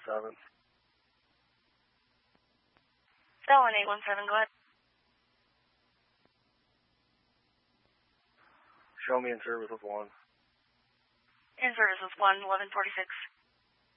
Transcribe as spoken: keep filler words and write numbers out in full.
seven. Delaware eight one seven, go ahead. Show me in service with one. In service with one, eleven forty-six.